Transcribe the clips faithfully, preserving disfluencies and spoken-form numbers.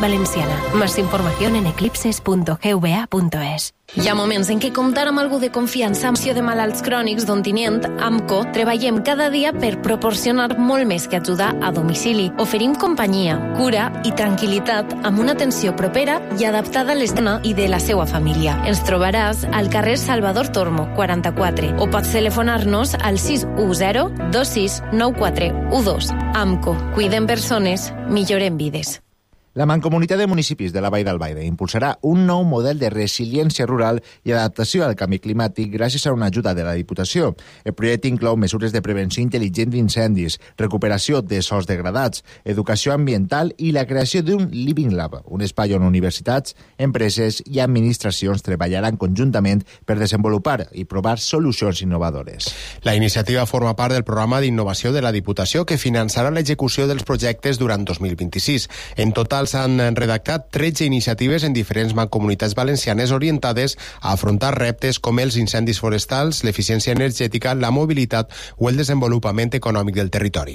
Valenciana. Más información en eclipses punto g v a punto es. Hi ha moments en què comptar amb algú de confiança amb de malalts crònics d'Ontinient, AMCO, treballem cada dia per proporcionar molt més que ajudar a domicili. Oferim companyia, cura i tranquil·litat amb una atenció propera i adaptada a l'estrena i de la seva família. Ens trobaràs al carrer Salvador Tormo, quaranta-quatre, o pots telefonar-nos al sis u zero dos sis nou quatre u dos. AMCO. Cuidem persones, millorem vides. La Mancomunitat de Municipis de la Vall d'Albaida impulsarà un nou model de resiliència rural i adaptació al canvi climàtic gràcies a una ajuda de la Diputació. El projecte inclou mesures de prevenció intel·ligent d'incendis, recuperació de sòls degradats, educació ambiental i la creació d'un Living Lab, un espai on universitats, empreses i administracions treballaran conjuntament per desenvolupar i provar solucions innovadores. La iniciativa forma part del programa d'innovació de la Diputació que finançarà l'execució dels projectes durant dos mil vint-i-sis. En total s'han redactat tretze iniciatives en diferents mancomunitats valencianes orientades a afrontar reptes com els incendis forestals, l'eficiència energètica, la mobilitat o el desenvolupament econòmic del territori.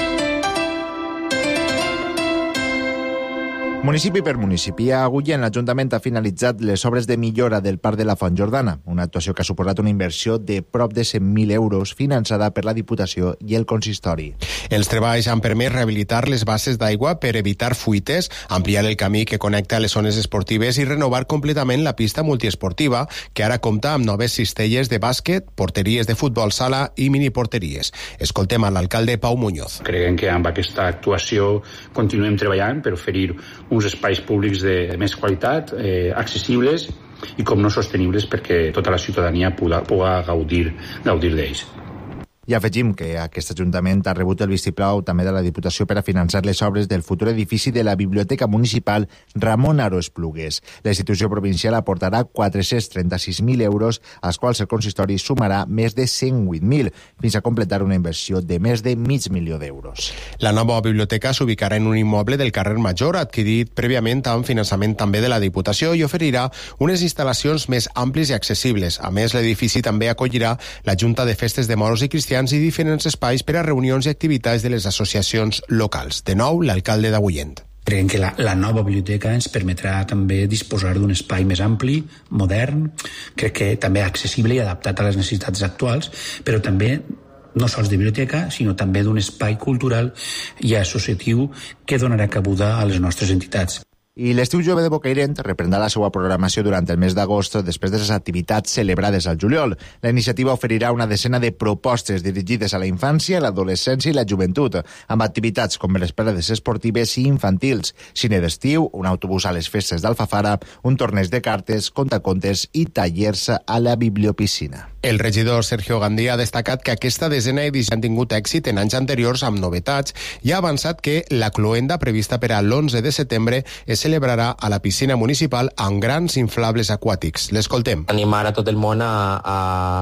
Municipi per municipi, a Agullent, l'Ajuntament ha finalitzat les obres de millora del Parc de la Font Jordana, una actuació que ha suposat una inversió de prop de cent mil euros finançada per la Diputació i el Consistori. Els treballs han permès rehabilitar les basses d'aigua per evitar fuites, ampliar el camí que connecta les zones esportives i renovar completament la pista multiesportiva, que ara compta amb noves cistelles de bàsquet, porteries de futbol sala i miniporteries. Escoltem a l'alcalde Pau Muñoz. Creiem que amb aquesta actuació continuem treballant per oferir uns espais públics de més qualitat, eh, accessibles i com no sostenibles perquè tota la ciutadania pugui gaudir, gaudir d'ells. I afegim que aquest Ajuntament ha rebut el vistiplau també de la Diputació per a finançar les obres del futur edifici de la Biblioteca Municipal Ramon Aro Esplugues. La institució provincial aportarà quatre-cents trenta-sis mil euros, als quals el consistori sumarà més de cent vuit mil, fins a completar una inversió de més de mig milió d'euros. La nova biblioteca s'ubicarà en un immoble del carrer Major, adquirit prèviament amb finançament també de la Diputació, i oferirà unes instal·lacions més àmplies i accessibles. A més, l'edifici també acollirà la Junta de Festes de Moros i Cristians i diferents espais per a reunions i activitats de les associacions locals. De nou, l'alcalde d'Agullent. Creiem que la, la nova biblioteca ens permetrà també disposar d'un espai més ampli, modern, crec que també accessible i adaptat a les necessitats actuals, però també no sols de biblioteca, sinó també d'un espai cultural i associatiu que donarà cabuda a les nostres entitats. I l'estiu jove de Bocairent reprendrà la seva programació durant el mes d'agost després de les activitats celebrades al juliol. La iniciativa oferirà una decena de propostes dirigides a la infància, l'adolescència i la joventut, amb activitats com les parades esportives i infantils, cine d'estiu, un autobús a les festes d'Alfafara, un torneig de cartes, contacontes i tallers a la bibliopiscina. El regidor Sergio Gandía ha destacat que aquesta desena edició han tingut èxit en anys anteriors amb novetats i ha avançat que la cloenda prevista per a l'onze de setembre es celebrarà a la piscina municipal amb grans inflables aquàtics. L'escoltem. Animar a tot el món a, a,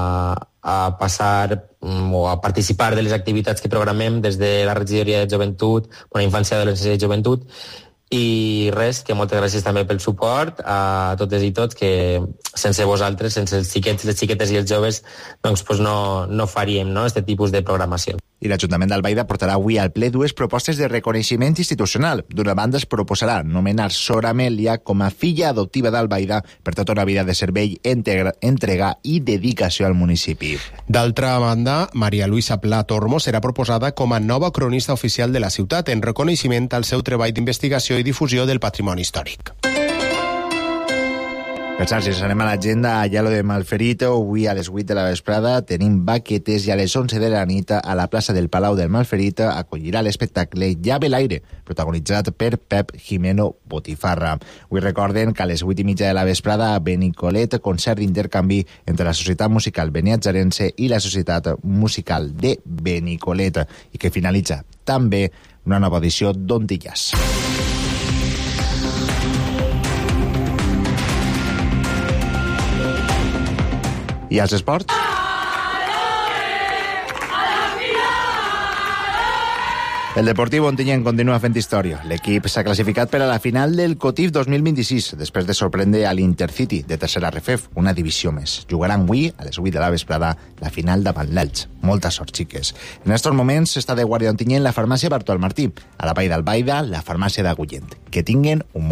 a passar o a participar de les activitats que programem des de la regidoria de joventut, la infància, adolescència i joventut. I res, que moltes gràcies també pel suport a totes i tots, que sense vosaltres, sense els xiquets, les xiquetes i els joves, doncs, doncs no, no faríem, no, aquest tipus de programació. I l'Ajuntament d'Albaida portarà avui al ple dues propostes de reconeixement institucional. D'una banda es proposarà nomenar Sora Amèlia com a filla adoptiva d'Albaida per tota una vida de servei, integra, entrega i dedicació al municipi. D'altra banda, Maria Luisa Pla Tormo serà proposada com a nova cronista oficial de la ciutat en reconeixement al seu treball d'investigació i difusió del patrimoni històric. Per cert, si anem a l'agenda, allà lo de Malferit, avui a les vuit de la vesprada tenim baquetes i a les onze de la nit a la plaça del Palau del Malferit acollirà l'espectacle Llave l'aire, protagonitzat per Pep Jimeno Botifarra. Avui recorden que a les vuit i mitja de la vesprada a Benicolet, concert d'intercanvi entre la Societat Musical Beniatzarense i la Societat Musical de Benicolet, i que finalitza també una nova edició d'Ontillas. I als esports? El Deportiu Ontinyent continua fent història. L'equip s'ha classificat per a la final del Cotif dos mil vint-i-sis, després de sorprendre a l'Intercity, de tercera R F E F, una divisió més. Jugaran avui, a les vuit de la vesprada, la final davant l'Elx. Molta sort, xiques. En aquests moments està de guàrdia Ontinyent la farmàcia Bartol Martí. A la Vall d'Albaida, la farmàcia d'Agullent. Que tinguen un